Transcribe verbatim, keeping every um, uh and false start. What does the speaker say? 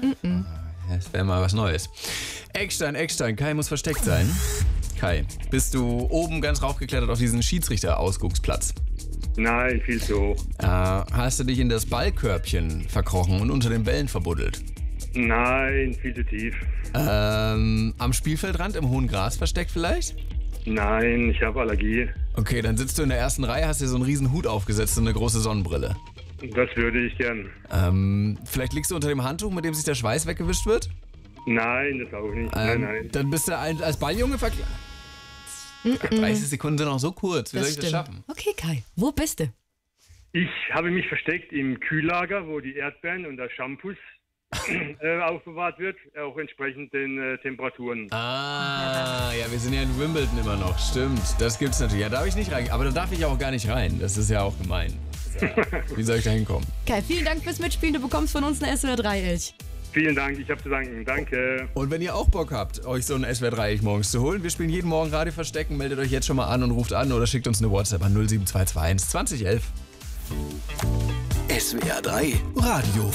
Mm-mm. Das wäre mal was Neues. Eckstein, Eckstein, Kai muss versteckt sein. Kai, bist du oben ganz raufgeklettert auf diesen Schiedsrichter-Ausgucksplatz? Nein, viel zu hoch. Äh, hast du dich in das Ballkörbchen verkrochen und unter den Bällen verbuddelt? Nein, viel zu tief. Ähm, am Spielfeldrand im hohen Gras versteckt vielleicht? Nein, ich habe Allergie. Okay, dann sitzt du in der ersten Reihe, hast dir so einen riesen Hut aufgesetzt und eine große Sonnenbrille. Das würde ich gern. Ähm, vielleicht liegst du unter dem Handtuch, mit dem sich der Schweiß weggewischt wird? Nein, das auch nicht. Ähm, nein, nein. Dann bist du ein, als Balljunge verkleidet. dreißig Sekunden sind noch so kurz. Wie Das soll ich das stimmt. schaffen? Okay, Kai, wo bist du? Ich habe mich versteckt im Kühllager, wo die Erdbeeren und der Shampoos äh, aufbewahrt wird, auch entsprechend den äh, Temperaturen. Ah, ja, wir sind ja in Wimbledon immer noch. Stimmt, das gibt's natürlich. Ja, da darf ich nicht rein. Aber da darf ich auch gar nicht rein. Das ist ja auch gemein. Ja, wie soll ich da hinkommen? Kai, vielen Dank fürs Mitspielen. Du bekommst von uns eine S W R drei Elch. Vielen Dank, ich habe zu danken. Danke. Und wenn ihr auch Bock habt, euch so einen S W R drei morgens zu holen, wir spielen jeden Morgen Radio Verstecken, meldet euch jetzt schon mal an und ruft an oder schickt uns eine WhatsApp an null sieben zwei zwei eins zwanzig elf. S W R drei Radio